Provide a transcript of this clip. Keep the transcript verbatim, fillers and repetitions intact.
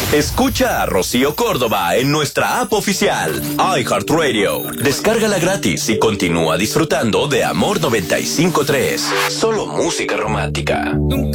Escucha a Rocío Córdoba en nuestra app oficial, iHeartRadio. Descárgala gratis y continúa disfrutando de Amor noventa y cinco punto tres. Solo música romántica. Nunca